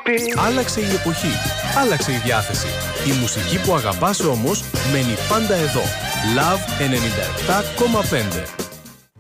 Άλλαξε η εποχή, άλλαξε η διάθεση. Η μουσική που αγαπάς όμως μένει πάντα εδώ. Love 97,5.